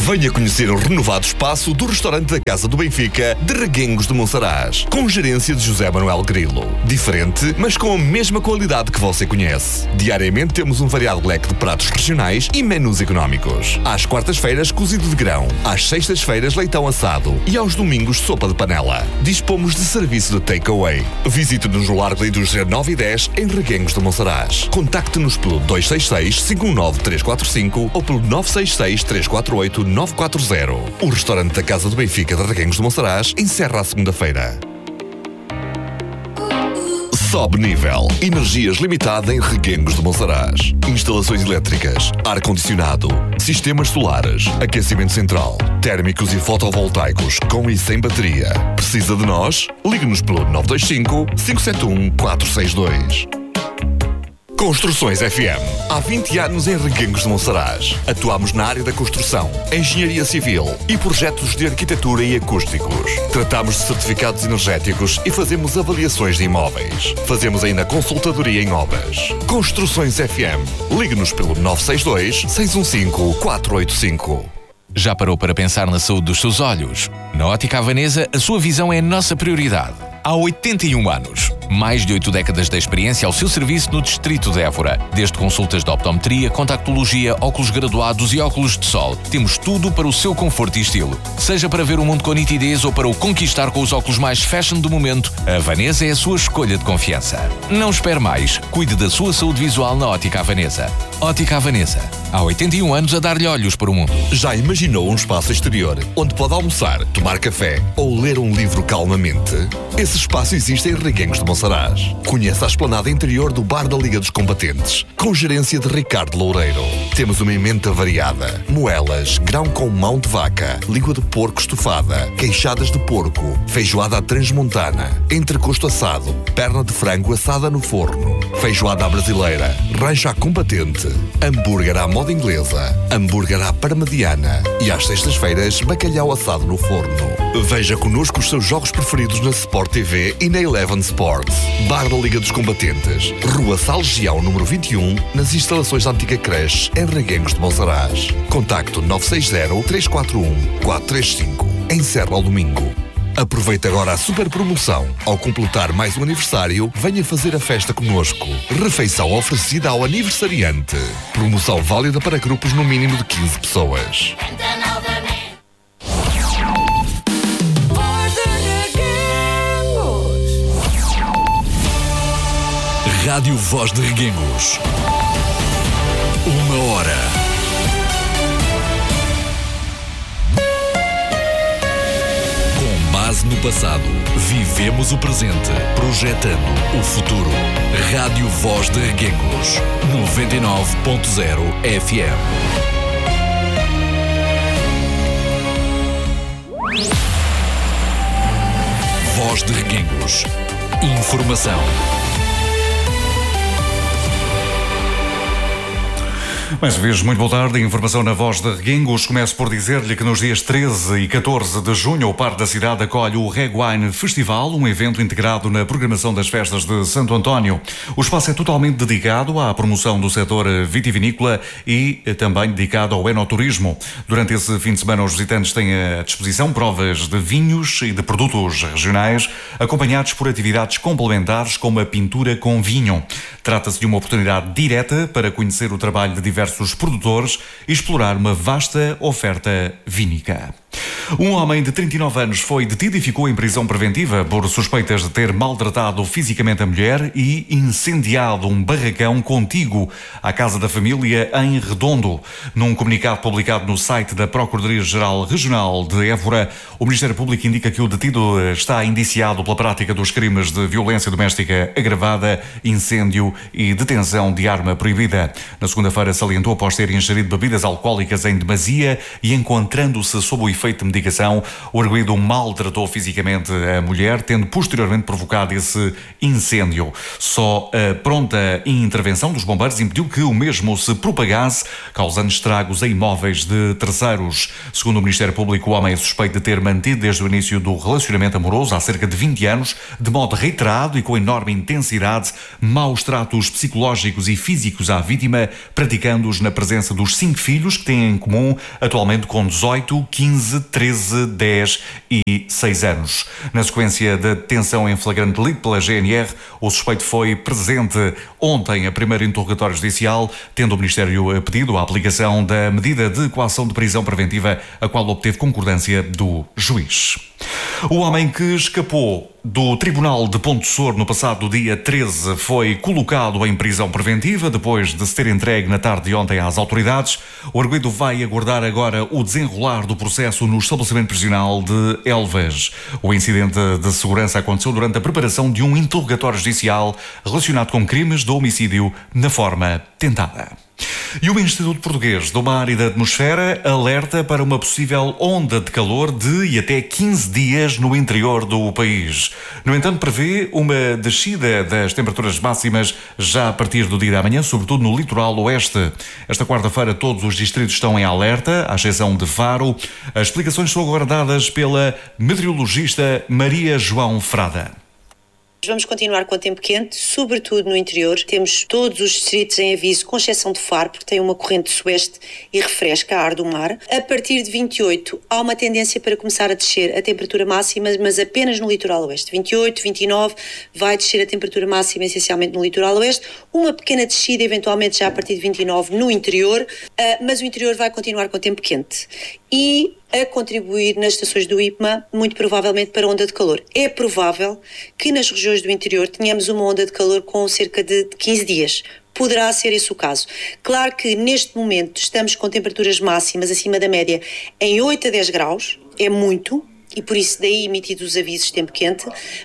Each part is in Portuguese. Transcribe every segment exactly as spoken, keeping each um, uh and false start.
Venha conhecer o renovado espaço do restaurante da Casa do Benfica de Reguengos de Monsaraz, com gerência de José Manuel Grilo. Diferente, mas com a mesma qualidade que você conhece. Diariamente temos um variado leque de pratos regionais e menus económicos. Às quartas-feiras, cozido de grão. Às sextas-feiras, leitão assado. E aos domingos, sopa de panela. Dispomos de serviço de takeaway. Visite-nos no Largo da Indústria nove e dez, em Reguengos de Monsaraz. Contacte-nos pelo dois seis seis, cinco um nove, três quatro cinco ou pelo nove seis seis, três quatro oito, nove quatro zero. O restaurante da Casa do Benfica de Reguengos de Monsaraz encerra à segunda-feira. Sobe nível. Energias limitada em Reguengos de Monsaraz. Instalações elétricas, ar-condicionado, sistemas solares, aquecimento central, térmicos e fotovoltaicos com e sem bateria. Precisa de nós? Ligue-nos pelo nove dois cinco, cinco sete um, quatro seis dois. Construções F M. Há vinte anos em Reguengos de Monsaraz. Atuamos na área da construção, engenharia civil e projetos de arquitetura e acústicos. Tratamos de certificados energéticos e fazemos avaliações de imóveis. Fazemos ainda consultadoria em obras. Construções F M. Ligue-nos pelo nove seis dois, seis um cinco, quatro oito cinco. Já parou para pensar na saúde dos seus olhos? Na Ótica Havanesa, a sua visão é a nossa prioridade. Há oitenta e um anos, mais de oito décadas de experiência ao seu serviço no Distrito de Évora. Desde consultas de optometria, contactologia, óculos graduados e óculos de sol. Temos tudo para o seu conforto e estilo. Seja para ver o mundo com nitidez ou para o conquistar com os óculos mais fashion do momento, a Havanesa é a sua escolha de confiança. Não espere mais. Cuide da sua saúde visual na Ótica Havanesa. Ótica Havanesa. Há oitenta e um anos a dar-lhe olhos para o mundo. Já imaginou um espaço exterior onde pode almoçar, tomar café ou ler um livro calmamente? Esse espaço existe em Reguengos de Monsaraz. Conheça a esplanada interior do Bar da Liga dos Combatentes, com gerência de Ricardo Loureiro. Temos uma emenda variada: moelas, grão com mão de vaca, língua de porco estufada, queixadas de porco, feijoada à transmontana, entrecosto assado, perna de frango assada no forno, feijoada à brasileira, rancho à combatente, hambúrguer à moda inglesa, hambúrguer à parmediana e às sextas-feiras bacalhau assado no forno. Veja connosco os seus jogos preferidos na Sport T V e na Eleven Sports. Bar da Liga dos Combatentes, Rua Salgião, número vinte e um, nas instalações da antiga creche, em Reguengos de Monsaraz. Contacto nove seis zero, três quatro um, quatro três cinco. Encerra ao domingo. Aproveite agora a super promoção. Ao completar mais um aniversário, venha fazer a festa connosco. Refeição oferecida ao aniversariante. Promoção válida para grupos no mínimo de quinze pessoas. Rádio Voz de Reguengos. Uma hora. Com base no passado, vivemos o presente, projetando o futuro. Rádio Voz de Reguengos, noventa e nove ponto zero F M. Voz de Reguengos. Informação. Mais uma vez, muito boa tarde. Informação na Voz de Reguengos. Começo por dizer-lhe que nos dias treze e catorze de junho o Parque da Cidade acolhe o Reguine Festival, um evento integrado na programação das festas de Santo António. O espaço é totalmente dedicado à promoção do setor vitivinícola e também dedicado ao enoturismo. Durante esse fim de semana, os visitantes têm à disposição provas de vinhos e de produtos regionais, acompanhados por atividades complementares como a pintura com vinho. Trata-se de uma oportunidade direta para conhecer o trabalho de diversos produtores e explorar uma vasta oferta vínica. Um homem de trinta e nove anos foi detido e ficou em prisão preventiva por suspeitas de ter maltratado fisicamente a mulher e incendiado um barracão contíguo à casa da família em Redondo. Num comunicado publicado no site da Procuradoria-Geral Regional de Évora, o Ministério Público indica que o detido está indiciado pela prática dos crimes de violência doméstica agravada, incêndio e detenção de arma proibida. Na segunda-feira salientou após ter ingerido bebidas alcoólicas em demasia e encontrando-se sob o efeito medicamentoso medicação, o arguido maltratou fisicamente a mulher, tendo posteriormente provocado esse incêndio. Só a pronta intervenção dos bombeiros impediu que o mesmo se propagasse, causando estragos a imóveis de terceiros. Segundo o Ministério Público, o homem é suspeito de ter mantido desde o início do relacionamento amoroso, há cerca de vinte anos, de modo reiterado e com enorme intensidade, maus tratos psicológicos e físicos à vítima, praticando-os na presença dos cinco filhos que têm em comum, atualmente com dezoito, quinze, treze, dez e seis anos. Na sequência da detenção em flagrante delito pela G N R, o suspeito foi presente ontem a primeiro interrogatório judicial, tendo o Ministério pedido a aplicação da medida de coação de prisão preventiva, a qual obteve concordância do juiz. O homem que escapou do Tribunal de Ponte Sor no passado dia treze foi colocado em prisão preventiva depois de se ter entregue na tarde de ontem às autoridades. O arguido vai aguardar agora o desenrolar do processo no estabelecimento prisional de Elvas. O incidente de segurança aconteceu durante a preparação de um interrogatório judicial relacionado com crimes de homicídio na forma tentada. E o Instituto Português do Mar e da Atmosfera alerta para uma possível onda de calor de e até quinze dias no interior do país. No entanto, prevê uma descida das temperaturas máximas já a partir do dia de amanhã, sobretudo no litoral oeste. Esta quarta-feira todos os distritos estão em alerta, à exceção de Faro. As explicações são agora dadas pela meteorologista Maria João Frada. Vamos continuar com o tempo quente, sobretudo no interior. Temos todos os distritos em aviso, com exceção de Faro, porque tem uma corrente sueste e refresca a ar do mar. A partir de vinte e oito, há uma tendência para começar a descer a temperatura máxima, mas apenas no litoral oeste. vinte e oito, vinte e nove, vai descer a temperatura máxima essencialmente no litoral oeste. Uma pequena descida, eventualmente, já a partir de vinte e nove no interior, mas o interior vai continuar com o tempo quente. E a contribuir nas estações do I P M A, muito provavelmente para onda de calor. É provável que nas regiões do interior tenhamos uma onda de calor com cerca de quinze dias. Poderá ser esse o caso. Claro que neste momento estamos com temperaturas máximas acima da média em oito a dez graus, é muito, e por isso daí emitidos os avisos de tempo quente,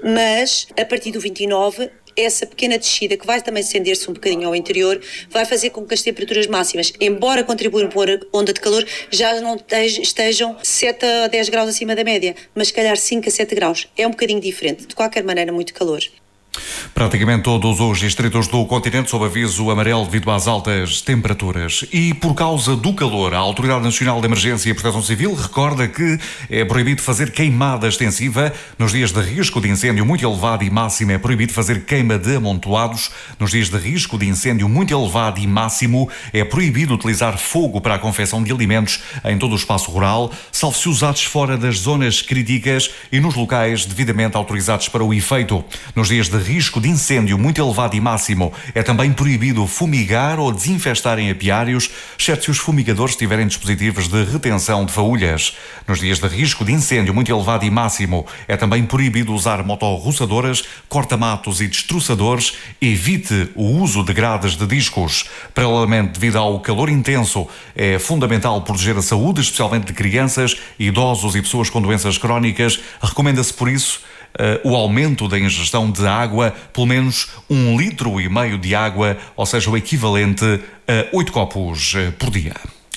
mas a partir do vinte e nove, essa pequena descida, que vai também estender-se um bocadinho ao interior, vai fazer com que as temperaturas máximas, embora contribuam para a onda de calor, já não estejam sete a dez graus acima da média, mas se calhar cinco a sete graus. É um bocadinho diferente. De qualquer maneira, muito calor. Praticamente todos os distritos do continente sob aviso amarelo devido às altas temperaturas. E por causa do calor, a Autoridade Nacional de Emergência e Proteção Civil recorda que é proibido fazer queimada extensiva. Nos dias de risco de incêndio muito elevado e máximo é proibido fazer queima de amontoados. Nos dias de risco de incêndio muito elevado e máximo é proibido utilizar fogo para a confecção de alimentos em todo o espaço rural, salvo se usados fora das zonas críticas e nos locais devidamente autorizados para o efeito. Nos dias de risco de incêndio muito elevado e máximo é também proibido fumigar ou desinfestar em apiários, exceto se os fumigadores tiverem dispositivos de retenção de faúlhas. Nos dias de risco de incêndio muito elevado e máximo é também proibido usar motorroçadoras, corta-matos e destroçadores. Evite o uso de grades de discos. Paralelamente, devido ao calor intenso, é fundamental proteger a saúde, especialmente de crianças, idosos e pessoas com doenças crónicas. Recomenda-se, por isso, Uh, o aumento da ingestão de água, pelo menos um litro e meio de água, ou seja, o equivalente a oito copos uh, por dia.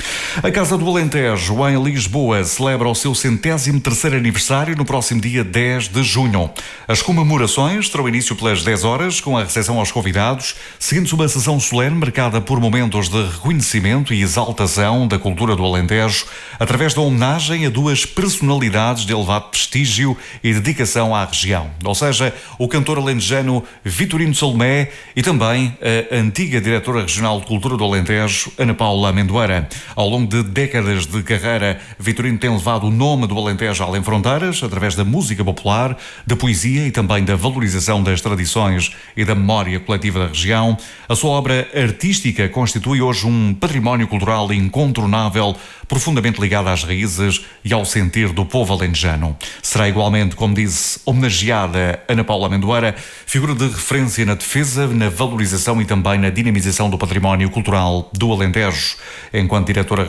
A Casa do Alentejo, em Lisboa, celebra o seu centésimo terceiro aniversário no próximo dia dez de junho. As comemorações terão início pelas dez horas, com a recepção aos convidados, seguindo-se uma sessão solene marcada por momentos de reconhecimento e exaltação da cultura do Alentejo, através da homenagem a duas personalidades de elevado prestígio e dedicação à região. Ou seja, o cantor alentejano Vitorino Salomé e também a antiga diretora regional de cultura do Alentejo, Ana Paula Amendoeira. Ao longo de décadas de carreira, Vitorino tem levado o nome do Alentejo além fronteiras, através da música popular, da poesia e também da valorização das tradições e da memória coletiva da região. A sua obra artística constitui hoje um património cultural incontornável, profundamente ligado às raízes e ao sentir do povo alentejano. Será igualmente, como disse, homenageada Ana Paula Amendoeira, figura de referência na defesa, na valorização e também na dinamização do património cultural do Alentejo. Enquanto diretora regional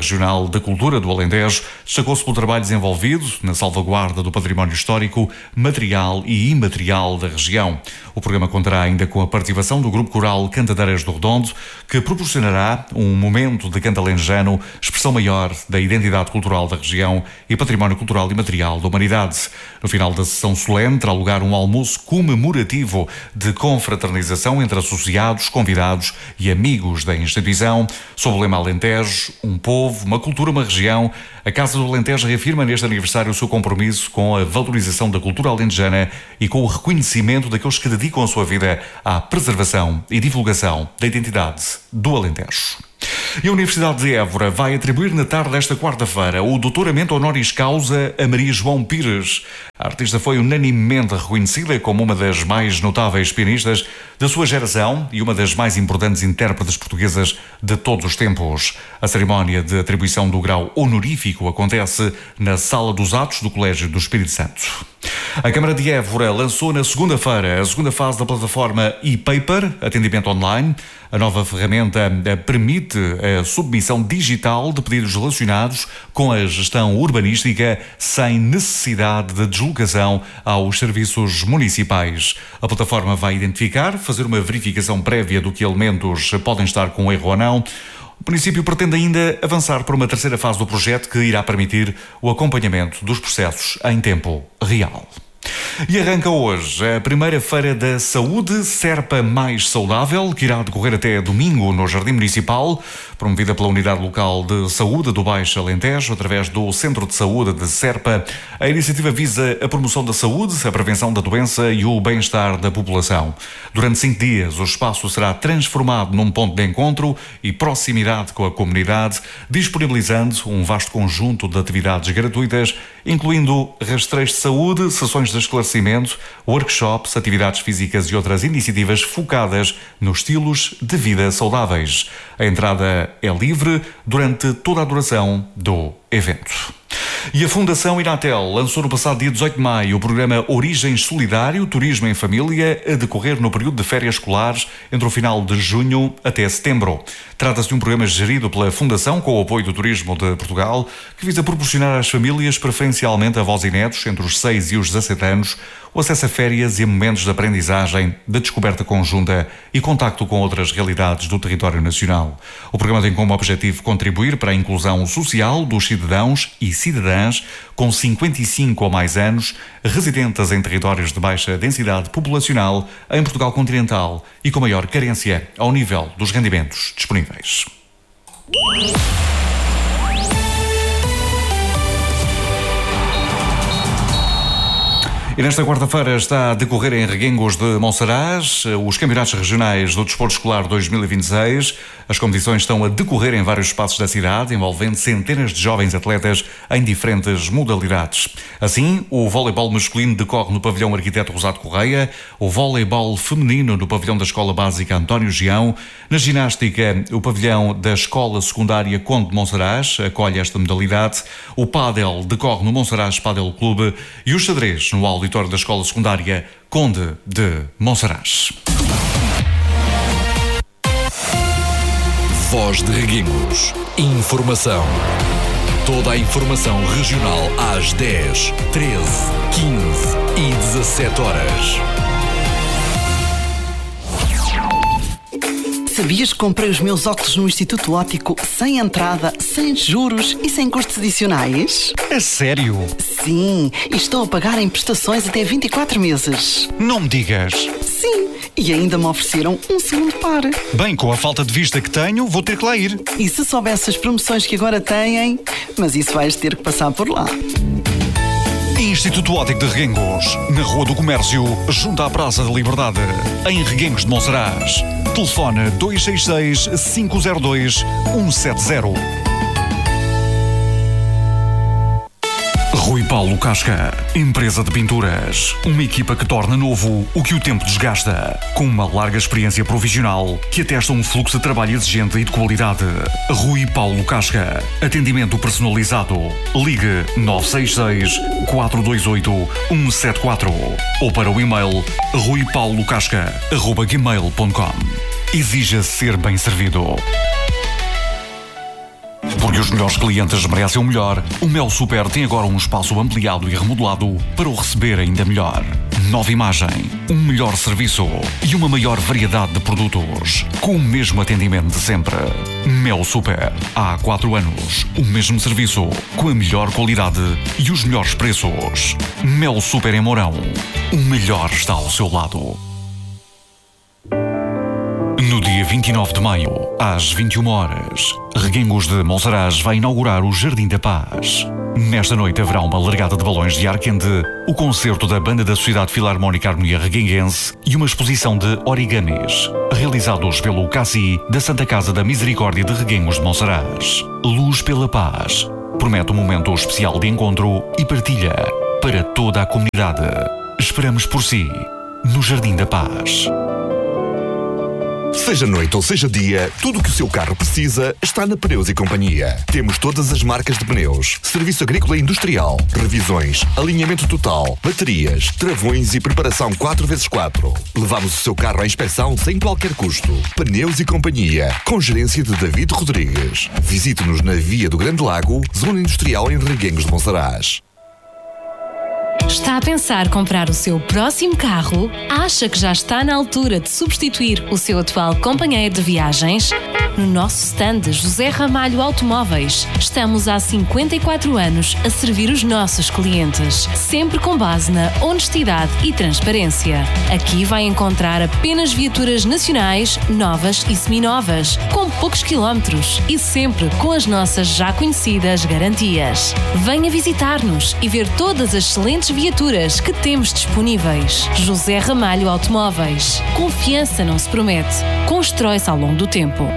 Regional da Cultura do Alentejo destacou-se pelo trabalho desenvolvido na salvaguarda do património histórico, material e imaterial da região. O programa contará ainda com a participação do Grupo Coral Cantadeiras do Redondo, que proporcionará um momento de canto alentejano, expressão maior da identidade cultural da região e património cultural e material da humanidade. No final da sessão solene terá lugar um almoço comemorativo de confraternização entre associados, convidados e amigos da instituição, sob o lema Alentejo, um povo, uma cultura, uma região. A Casa do Alentejo reafirma neste aniversário o seu compromisso com a valorização da cultura alentejana e com o reconhecimento daqueles que dedicam a sua vida à preservação e divulgação da identidade do Alentejo. E a Universidade de Évora vai atribuir na tarde desta quarta-feira o doutoramento honoris causa a Maria João Pires. A artista foi unanimemente reconhecida como uma das mais notáveis pianistas da sua geração e uma das mais importantes intérpretes portuguesas de todos os tempos. A cerimónia de atribuição do grau honorífico acontece na Sala dos Atos do Colégio do Espírito Santo. A Câmara de Évora lançou na segunda-feira a segunda fase da plataforma e-Paper, atendimento online. A nova ferramenta permite a submissão digital de pedidos relacionados com a gestão urbanística sem necessidade de deslocação aos serviços municipais. A plataforma vai identificar, fazer uma verificação prévia do que elementos podem estar com erro ou não. O município pretende ainda avançar para uma terceira fase do projeto que irá permitir o acompanhamento dos processos em tempo real. E arranca hoje a primeira Feira da Saúde Serpa Mais Saudável, que irá decorrer até domingo no Jardim Municipal, promovida pela Unidade Local de Saúde do Baixo Alentejo, através do Centro de Saúde de Serpa. A iniciativa visa a promoção da saúde, a prevenção da doença e o bem-estar da população. Durante cinco dias, o espaço será transformado num ponto de encontro e proximidade com a comunidade, disponibilizando um vasto conjunto de atividades gratuitas, incluindo rastreios de saúde, sessões de esclarecimento, workshops, atividades físicas e outras iniciativas focadas nos estilos de vida saudáveis. A entrada é livre durante toda a duração do evento. E a Fundação Inatel lançou no passado dia dezoito de maio o programa Origens Solidário Turismo em Família, a decorrer no período de férias escolares entre o final de junho até setembro. Trata-se de um programa gerido pela Fundação com o apoio do Turismo de Portugal, que visa proporcionar às famílias, preferencialmente avós e netos entre os seis e os dezassete anos, o acesso a férias e a momentos de aprendizagem, de descoberta conjunta e contacto com outras realidades do território nacional. O programa tem como objetivo contribuir para a inclusão social dos cidadãos e cidadãs com cinquenta e cinco ou mais anos, residentes em territórios de baixa densidade populacional em Portugal continental e com maior carência ao nível dos rendimentos disponíveis. E nesta quarta-feira está a decorrer em Reguengos de Monsaraz os Campeonatos Regionais do Desporto Escolar dois mil e vinte e seis. As competições estão a decorrer em vários espaços da cidade, envolvendo centenas de jovens atletas em diferentes modalidades. Assim, o voleibol masculino decorre no pavilhão Arquiteto Rosado Correia, o voleibol feminino no pavilhão da Escola Básica António Gião. Na ginástica, o pavilhão da Escola Secundária Conde de Monsaraz acolhe esta modalidade. O pádel decorre no Monsaraz Pádel Clube e o xadrez no auditório da Escola Secundária Conde de Monsaraz. Voz de Reguengos. Informação. Toda a informação regional às dez, treze, quinze e dezassete horas. Sabias que comprei os meus óculos no Instituto Óptico sem entrada, sem juros e sem custos adicionais? É sério? Sim, e estou a pagar em prestações até vinte e quatro meses. Não me digas. Sim, e ainda me ofereceram um segundo par. Bem, com a falta de vista que tenho, vou ter que lá ir. E se soubesse as promoções que agora têm, mas isso vais ter que passar por lá. Instituto Óptico de Reguengos, na Rua do Comércio, junto à Praça da Liberdade, em Reguengos de Monsaraz. Telefone dois seis seis, cinco zero dois, um sete zero. Rui Paulo Casca, empresa de pinturas. Uma equipa que torna novo o que o tempo desgasta. Com uma larga experiência profissional que atesta um fluxo de trabalho exigente e de qualidade. Rui Paulo Casca. Atendimento personalizado. Ligue nove seis seis, quatro dois oito, um sete quatro ou para o e-mail rui paulo casca arroba gmail ponto com. Exija ser bem servido. Porque Porque os melhores clientes merecem o melhor, o Mel Super tem agora um espaço ampliado e remodelado para o receber ainda melhor. Nova imagem, um melhor serviço e uma maior variedade de produtos, com o mesmo atendimento de sempre. Mel Super, há quatro anos, o mesmo serviço, com a melhor qualidade e os melhores preços. Mel Super em Mourão, o melhor está ao seu lado. No dia vinte e nove de maio, às vinte e uma horas, Reguengos de Monsaraz vai inaugurar o Jardim da Paz. Nesta noite haverá uma largada de balões de ar quente, o concerto da Banda da Sociedade Filarmónica Harmonia Reguenguense e uma exposição de origamis, realizados pelo Cassi da Santa Casa da Misericórdia de Reguengos de Monsaraz. Luz pela Paz promete um momento especial de encontro e partilha para toda a comunidade. Esperamos por si, no Jardim da Paz. Seja noite ou seja dia, tudo o que o seu carro precisa está na Pneus e Companhia. Temos todas as marcas de pneus, serviço agrícola e industrial, revisões, alinhamento total, baterias, travões e preparação quatro por quatro. Levamos o seu carro à inspeção sem qualquer custo. Pneus e Companhia, com gerência de David Rodrigues. Visite-nos na Via do Grande Lago, Zona Industrial em Reguengos de Monsaraz. Está a pensar comprar o seu próximo carro? Acha que já está na altura de substituir o seu atual companheiro de viagens? No nosso stand José Ramalho Automóveis, estamos há cinquenta e quatro anos a servir os nossos clientes, sempre com base na honestidade e transparência. Aqui vai encontrar apenas viaturas nacionais, novas e seminovas, com poucos quilómetros e sempre com as nossas já conhecidas garantias. Venha visitar-nos e ver todas as excelentes viaturas que temos disponíveis. José Ramalho Automóveis. Confiança não se promete, constrói-se ao longo do tempo.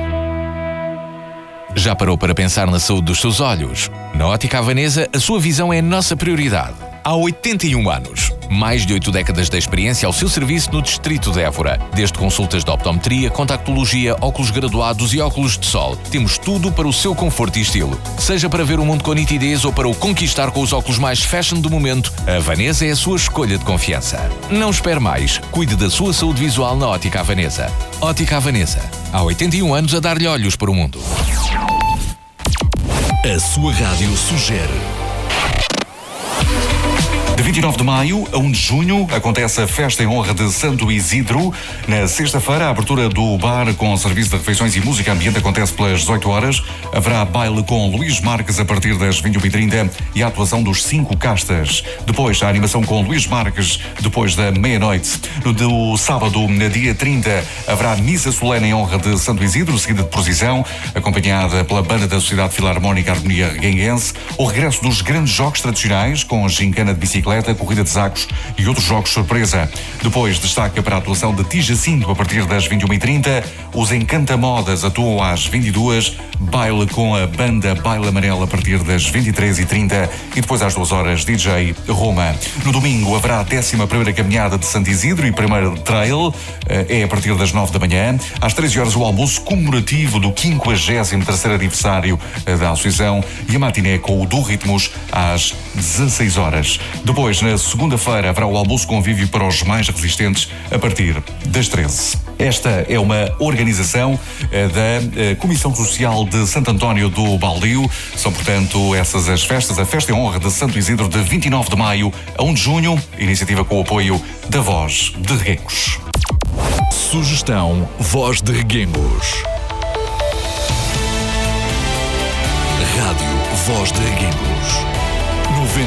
Já parou para pensar na saúde dos seus olhos? Na Ótica Havanesa, a sua visão é a nossa prioridade. Há oitenta e um anos, mais de oito décadas de experiência ao seu serviço no Distrito de Évora. Desde consultas de optometria, contactologia, óculos graduados e óculos de sol. Temos tudo para o seu conforto e estilo. Seja para ver o mundo com nitidez ou para o conquistar com os óculos mais fashion do momento, a Havanesa é a sua escolha de confiança. Não espere mais. Cuide da sua saúde visual na Ótica Havanesa. Ótica Havanesa. Há oitenta e um anos a dar-lhe olhos para o mundo. A sua rádio sugere. De vinte e nove de maio a um de junho acontece a festa em honra de Santo Isidro. Na sexta-feira, a abertura do bar com serviço de refeições e música ambiente acontece pelas dezoito horas. Haverá baile com Luís Marques a partir das vinte e uma e trinta e a atuação dos Cinco Castas. Depois, a animação com Luís Marques depois da meia-noite. No do sábado, na dia trinta, haverá missa solene em honra de Santo Isidro, seguida de procissão, acompanhada pela Banda da Sociedade Filarmónica Harmonia Reguenguense. O regresso dos grandes jogos tradicionais, com gincana de bicicleta, corrida de sacos e outros jogos surpresa. Depois destaca para a atuação de Ti Jacinto a partir das vinte e uma e trinta. Os Encantamodas atuam às vinte e duas. Baile com a banda Baile Amarelo a partir das vinte e três e trinta e depois às duas horas D J Roma. No domingo haverá a décima primeira caminhada de Santo Isidro e primeiro trail, é a partir das nove da manhã. Às treze horas o almoço comemorativo do quinquagésimo terceiro aniversário da Associação e a matiné com o Do Ritmos às dezasseis horas. Depois, na segunda-feira, haverá o almoço convívio para os mais resistentes a partir das treze. Esta é uma organização da Comissão Social de Santo António do Baldio. São, portanto, essas as festas. A festa em honra de Santo Isidro de vinte e nove de maio a um de junho. Iniciativa com o apoio da Voz de Reguengos. Sugestão Voz de Reguengos. Rádio Voz de Reguengos. noventa